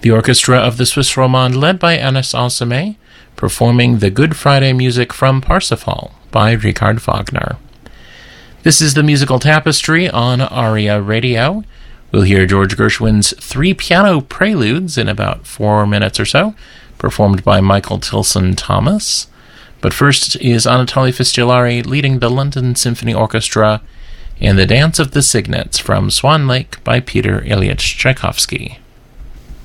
The orchestra of the Swiss Romande, led by Anis Alsamé, performing the Good Friday music from Parsifal by Richard Wagner. This is the Musical Tapestry on ARIA Radio. We'll hear George Gershwin's 3 piano preludes in about 4 minutes or so, performed by Michael Tilson Thomas. But first is Anatoly Fistulari leading the London Symphony Orchestra in the Dance of the Cygnets from Swan Lake by Peter Ilyich Tchaikovsky.